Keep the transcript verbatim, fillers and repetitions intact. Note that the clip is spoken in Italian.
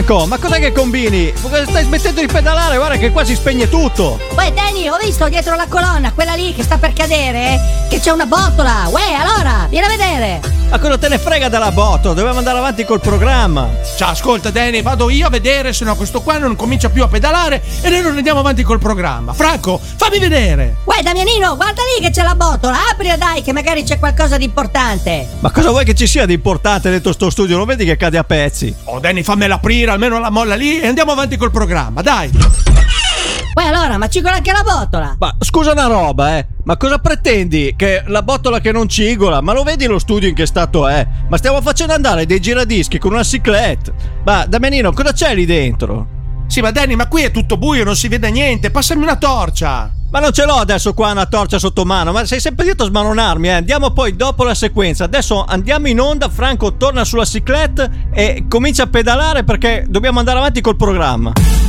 Franco, ma cos'è che combini? Stai smettendo di pedalare, guarda che qua si spegne tutto. Uè Danny, ho visto dietro la colonna, quella lì che sta per cadere, che c'è una botola. Uè, allora, vieni a vedere. Ma cosa te ne frega della botola? Dobbiamo andare avanti col programma. Ciao, ascolta Danny, vado io a vedere, se no questo qua non comincia più a pedalare e noi non andiamo avanti col programma. Franco, fammi vedere. Uè Damianino, guarda lì che c'è la botola, aprila dai, che magari c'è qualcosa di importante. Ma cosa vuoi che ci sia di importante dentro sto studio? Non vedi che cade a pezzi? Oh Danny, fammela aprire, almeno la molla lì e andiamo avanti col programma, dai. Uè allora, ma cigola anche la botola. Ma scusa una roba, eh. Ma cosa pretendi? Che la botola che non cigola? Ma lo vedi lo studio in che stato è? Ma stiamo facendo andare dei giradischi con una cyclette. Ma Damianino, cosa c'è lì dentro? Sì, ma Danny, ma qui è tutto buio, non si vede niente, passami una torcia. Ma non ce l'ho adesso qua una torcia sotto mano, ma sei sempre dietro a smanonarmi, eh. Andiamo poi dopo la sequenza. Adesso andiamo in onda, Franco torna sulla cyclette e comincia a pedalare perché dobbiamo andare avanti col programma.